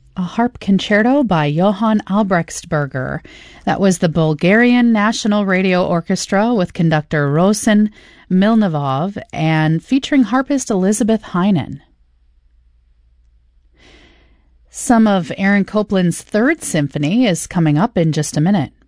A harp concerto by Johann Albrechtsberger. That was the Bulgarian National Radio Orchestra with conductor Rosen Milnivov and featuring harpist Elizabeth Heinen. Some of Aaron Copland's Third Symphony is coming up in just a minute.